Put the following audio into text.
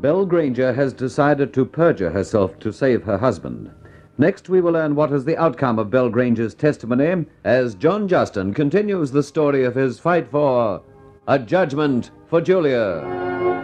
Belle Granger has decided to perjure herself to save her husband. Next, we will learn what is the outcome of Belle Granger's testimony as John Justin continues the story of his fight for a judgment for Julia.